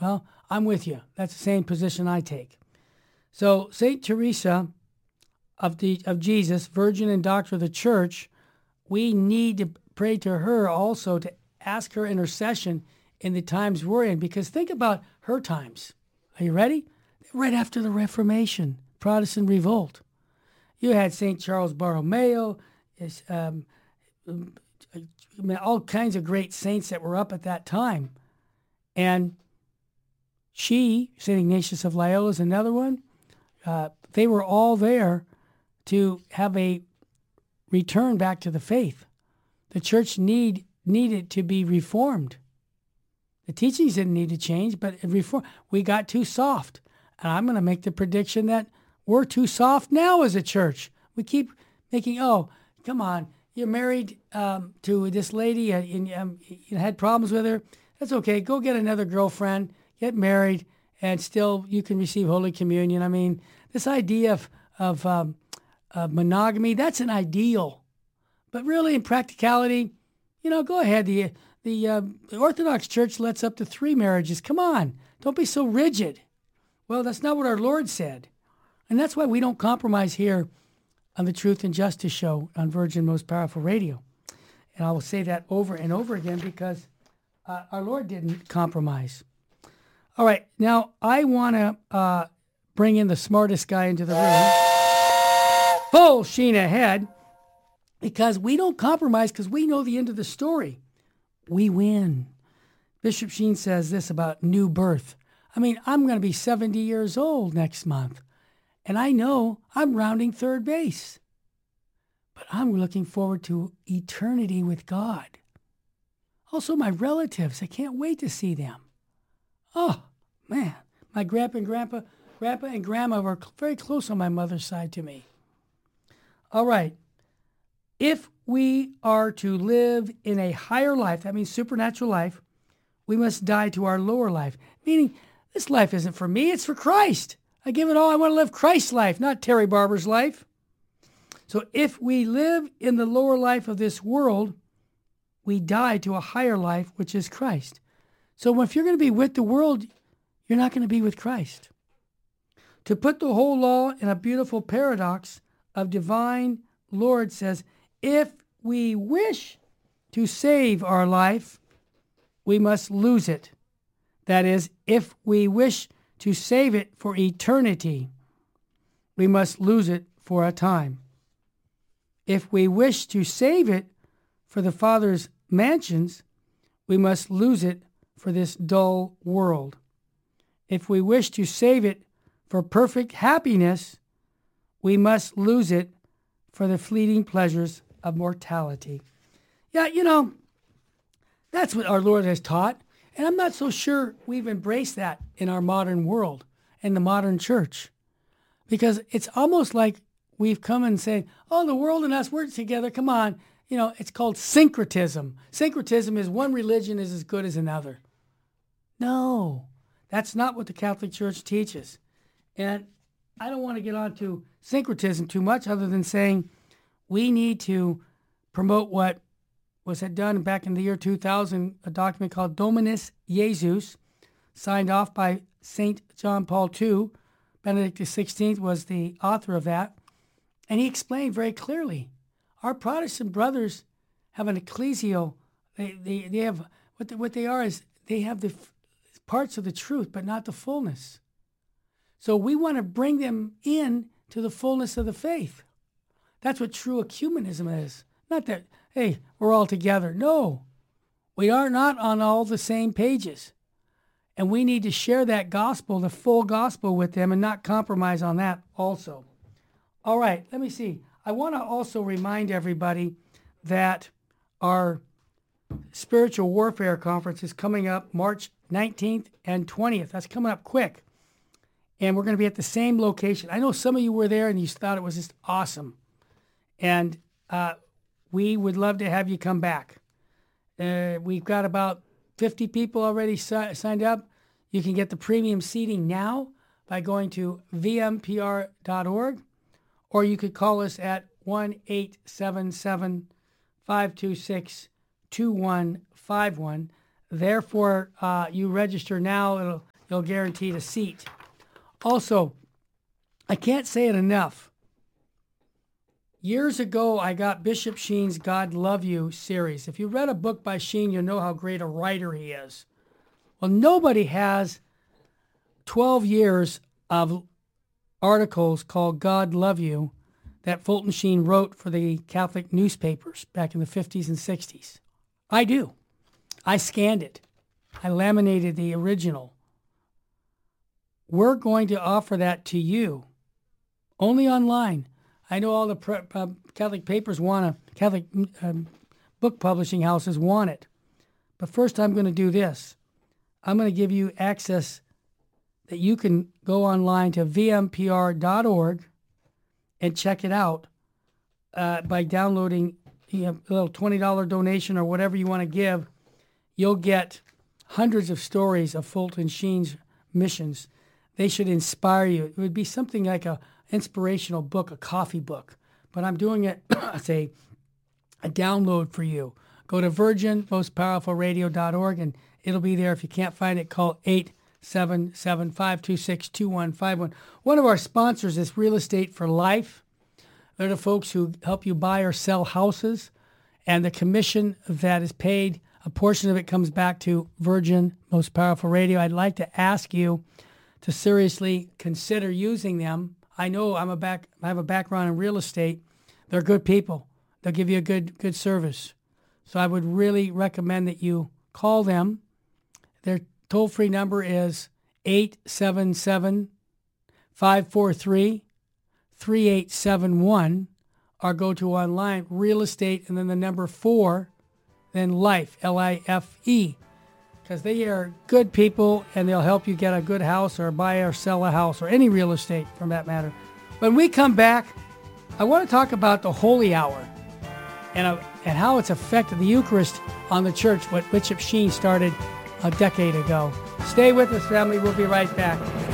Well, I'm with you. That's the same position I take. So St. Teresa of Jesus, Virgin and Doctor of the Church, we need to pray to her also, to ask her intercession in the times we're in, because think about her times. Are you ready? Right after the Reformation, Protestant revolt. You had St. Charles Borromeo, all kinds of great saints that were up at that time. And she, St. Ignatius of Loyola is another one, they were all there to have a return back to the faith. The church needed to be reformed. The teachings didn't need to change, but we got too soft. And I'm going to make the prediction that we're too soft now as a church. We keep making, oh, come on, you're married to this lady and you had problems with her. That's okay. Go get another girlfriend, get married, and still you can receive Holy Communion. I mean, this idea of monogamy, that's an ideal. But really, in practicality, go ahead. The Orthodox Church lets up to 3 marriages. Come on, don't be so rigid. Well, that's not what our Lord said. And that's why we don't compromise here on the Truth and Justice Show on Virgin Most Powerful Radio. And I will say that over and over again because our Lord didn't compromise. All right, now I want to bring in the smartest guy into the room. Full sheen ahead, because we don't compromise because we know the end of the story. We win. Bishop Sheen says this about new birth. I mean, I'm going to be 70 years old next month, and I know I'm rounding third base. But I'm looking forward to eternity with God. Also, my relatives, I can't wait to see them. Oh, man, my grandpa and grandma were very close on my mother's side to me. All right. If we are to live in a higher life, that means supernatural life, we must die to our lower life. Meaning, this life isn't for me, it's for Christ. I give it all. I want to live Christ's life, not Terry Barber's life. So if we live in the lower life of this world, we die to a higher life, which is Christ. So if you're going to be with the world, you're not going to be with Christ. To put the whole law in a beautiful paradox of divine Lord says, if we wish to save our life, we must lose it. That is, if we wish to save it for eternity, we must lose it for a time. If we wish to save it for the Father's mansions, we must lose it for this dull world. If we wish to save it for perfect happiness, we must lose it for the fleeting pleasures of mortality. Yeah, that's what our Lord has taught. And I'm not so sure we've embraced that in our modern world, in the modern church. Because it's almost like we've come and said, oh, the world and us, we're together, come on. It's called syncretism. Syncretism is one religion is as good as another. No, that's not what the Catholic Church teaches. And I don't want to get on to syncretism too much other than saying we need to promote what was done back in the year 2000, a document called Dominus Jesus, signed off by St. John Paul II. Benedict XVI was the author of that. And he explained very clearly, our Protestant brothers have an ecclesial, they have, what they are is they have the parts of the truth, but not the fullness. So we want to bring them in to the fullness of the faith. That's what true ecumenism is. Not that, hey, we're all together. No, we are not on all the same pages. And we need to share that gospel, the full gospel with them and not compromise on that also. All right, let me see. I want to also remind everybody that our Spiritual Warfare Conference is coming up March 19th and 20th. That's coming up quick. And we're going to be at the same location. I know some of you were there and you thought it was just awesome. And we would love to have you come back. We've got about 50 people already signed up. You can get the premium seating now by going to vmpr.org, or you could call us at 1-877-526-2151. Therefore, you register now. they'll guarantee a seat. Also, I can't say it enough. Years ago, I got Bishop Sheen's God Love You series. If you read a book by Sheen, you'll know how great a writer he is. Well, nobody has 12 years of articles called God Love You that Fulton Sheen wrote for the Catholic newspapers back in the 50s and 60s. I do. I scanned it. I laminated the original. We're going to offer that to you only online. I know all the Catholic papers want to, Catholic book publishing houses want it. But first I'm going to do this. I'm going to give you access that you can go online to vmpr.org and check it out by downloading a little $20 donation or whatever you want to give. You'll get hundreds of stories of Fulton Sheen's missions. They should inspire you. It would be something like a inspirational book, a coffee book. But I'm doing it as a download for you. Go to virginmostpowerfulradio.org and it'll be there. If you can't find it, call 877-526-2151. One of our sponsors is Real Estate for Life. They're the folks who help you buy or sell houses. And the commission that is paid, a portion of it comes back to Virgin Most Powerful Radio. I'd like to ask you to seriously consider using them. I know I have a background in real estate. They're good people. They'll give you a good service. So I would really recommend that you call them. Their toll-free number is 877-543-3871, or go to online, real estate, and then the number 4, then life, L-I-F-E, because they are good people, and they'll help you get a good house or buy or sell a house or any real estate, for that matter. When we come back, I want to talk about the Holy Hour and how it's affected the Eucharist on the church, what Bishop Sheen started a decade ago. Stay with us, family. We'll be right back.